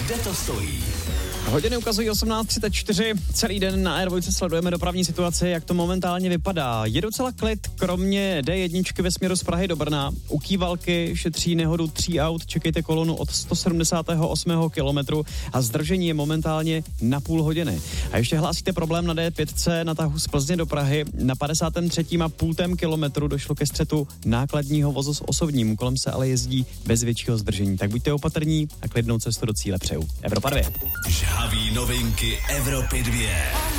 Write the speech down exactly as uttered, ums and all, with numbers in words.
Kde to stojí? Hodiny ukazují osmnáct třicet čtyři, celý den na er dva sledujeme dopravní situaci, jak to momentálně vypadá. Je docela klid, kromě dé jedna ve směru z Prahy do Brna. U Kývalky šetří nehodu tří aut, čekejte kolonu od sto sedmdesát osm kilometru a zdržení je momentálně na půl hodiny. A ještě hlásíte problém na dé pět na tahu z Plzně do Prahy. Na padesátém třetím a půltém kilometru došlo ke střetu nákladního vozu s osobním, kolem se ale jezdí bez většího zdržení. Tak buďte opatrní a klidnou cestu do cíle přeju. Evropa dva. Žhaví novinky Evropy dva.